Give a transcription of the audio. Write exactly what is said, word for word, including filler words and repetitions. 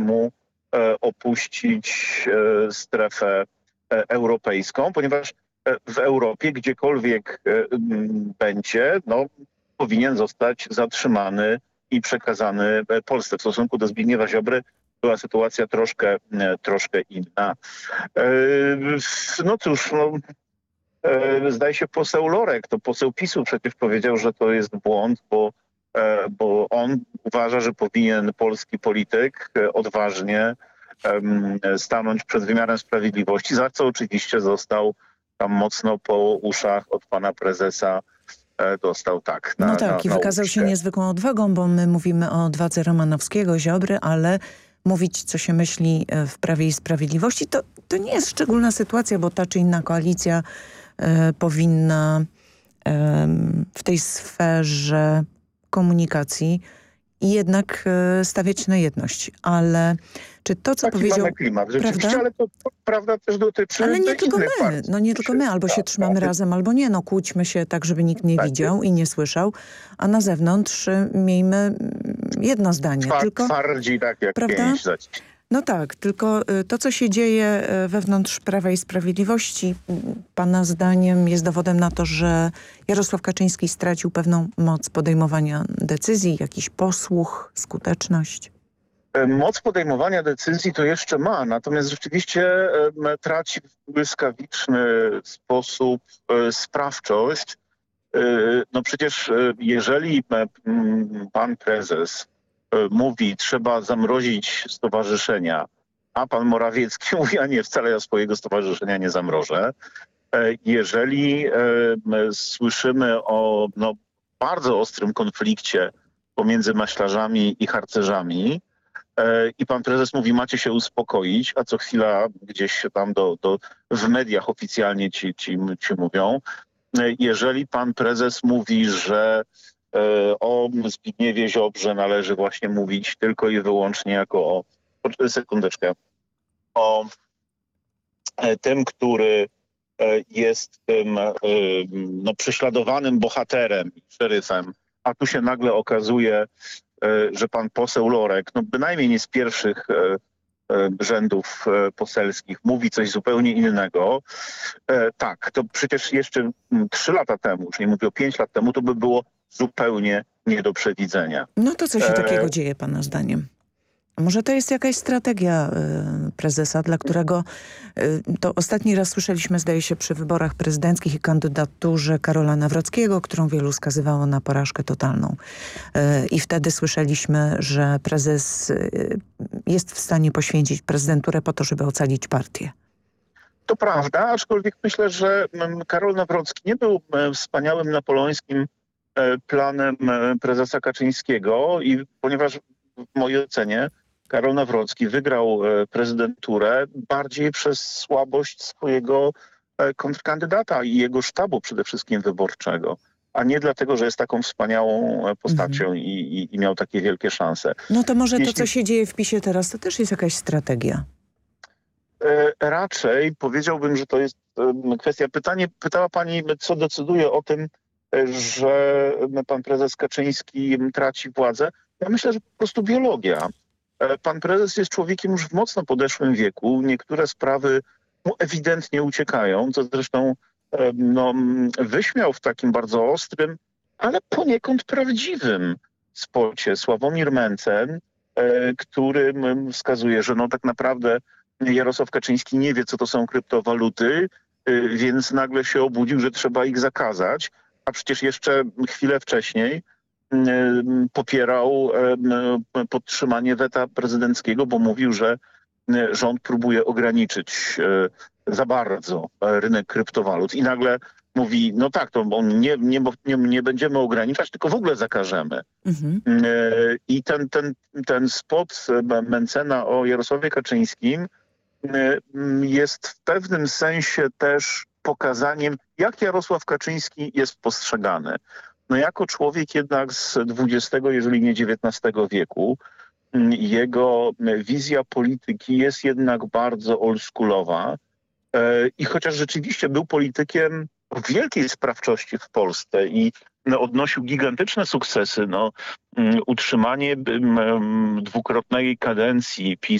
mu opuścić strefę europejską, ponieważ w Europie gdziekolwiek będzie, no, powinien zostać zatrzymany i przekazany Polsce. W stosunku do Zbigniewa Ziobry była sytuacja troszkę, troszkę inna. No cóż, no, zdaje się poseł Lorek, to poseł PiSu przecież powiedział, że to jest błąd, bo, bo on uważa, że powinien polski polityk odważnie stanąć przed wymiarem sprawiedliwości, za co oczywiście został tam mocno po uszach od pana prezesa, dostał tak. Na, no tak, na, i na wykazał uczcie. się niezwykłą odwagą, bo my mówimy o odwadze Romanowskiego, Ziobry, ale mówić, co się myśli w Prawie i Sprawiedliwości, to, to nie jest szczególna sytuacja, bo ta czy inna koalicja e, powinna e, w tej sferze komunikacji i jednak e, stawiać na jedność. Ale czy to, co Taki powiedział... mamy klimat, rzeczywiście, prawda? ale to prawda też dotyczy Ale nie tylko my, partii. no nie tylko my, albo się trzymamy razem, albo nie, no kłóćmy się tak, żeby nikt nie Tak widział i nie słyszał, a na zewnątrz y, miejmy jedno zdanie. Twa- tylko, Twardzi tak jak prawda? pięść zacisk. No tak, tylko y, to, co się dzieje y, wewnątrz Prawa i Sprawiedliwości, y, pana zdaniem jest dowodem na to, że Jarosław Kaczyński stracił pewną moc podejmowania decyzji, jakiś posłuch, skuteczność. Moc podejmowania decyzji to jeszcze ma, natomiast rzeczywiście em, traci w błyskawiczny sposób e, sprawczość. E, no przecież e, jeżeli e, m, pan prezes e, mówi, trzeba zamrozić stowarzyszenia, a pan Morawiecki mówi, a nie, wcale ja swojego stowarzyszenia nie zamrożę. E, jeżeli e, m, słyszymy o no, bardzo ostrym konflikcie pomiędzy maślarzami i harcerzami, i pan prezes mówi, macie się uspokoić, a co chwila gdzieś się tam do, do, w mediach oficjalnie ci, ci, ci mówią. Jeżeli pan prezes mówi, że e, o Zbigniewie Ziobrze należy właśnie mówić tylko i wyłącznie jako o, sekundeczkę, o e, tym, który e, jest tym e, no, prześladowanym bohaterem, szeryfem, a tu się nagle okazuje, że pan poseł Lorek, no bynajmniej nie z pierwszych e, e, rzędów e, poselskich, mówi coś zupełnie innego. E, tak, to przecież jeszcze trzy lata temu, już nie mówię o pięć lat temu, to by było zupełnie nie do przewidzenia. No to co się E... takiego dzieje pana zdaniem? Może to jest jakaś strategia y, prezesa, dla którego y, to ostatni raz słyszeliśmy, zdaje się, przy wyborach prezydenckich i kandydaturze Karola Nawrockiego, którą wielu skazywało na porażkę totalną. Y, I wtedy słyszeliśmy, że prezes y, jest w stanie poświęcić prezydenturę po to, żeby ocalić partię. To prawda, aczkolwiek myślę, że mm, Karol Nawrocki nie był mm, wspaniałym napoleońskim e, planem e, prezesa Kaczyńskiego i ponieważ w mojej ocenie Karol Nawrocki wygrał e, prezydenturę bardziej przez słabość swojego e, kontrkandydata i jego sztabu przede wszystkim wyborczego, a nie dlatego, że jest taką wspaniałą e, postacią mhm. i, i, i miał takie wielkie szanse. No to może Jeśli... to, co się dzieje w PiSie teraz, to też jest jakaś strategia. E, raczej powiedziałbym, że to jest e, kwestia. Pytanie, pytała pani, co decyduje o tym, e, że pan prezes Kaczyński traci władzę. Ja myślę, że po prostu biologia. Pan prezes jest człowiekiem już w mocno podeszłym wieku. Niektóre sprawy mu ewidentnie uciekają, co zresztą no, wyśmiał w takim bardzo ostrym, ale poniekąd prawdziwym spocie Sławomir Mencen, który wskazuje, że no tak naprawdę Jarosław Kaczyński nie wie, co to są kryptowaluty, więc nagle się obudził, że trzeba ich zakazać, a przecież jeszcze chwilę wcześniej popierał podtrzymanie weta prezydenckiego, bo mówił, że rząd próbuje ograniczyć za bardzo rynek kryptowalut. I nagle mówi, no tak, to nie, nie, nie, nie będziemy ograniczać, tylko w ogóle zakażemy. Mhm. I ten, ten, ten spot Mencena o Jarosławie Kaczyńskim jest w pewnym sensie też pokazaniem, jak Jarosław Kaczyński jest postrzegany. No jako człowiek jednak z dwudziestego, jeżeli nie dziewiętnastego wieku, jego wizja polityki jest jednak bardzo oldschoolowa i chociaż rzeczywiście był politykiem o wielkiej sprawczości w Polsce i no, odnosił gigantyczne sukcesy, no, utrzymanie dwukrotnej kadencji PiS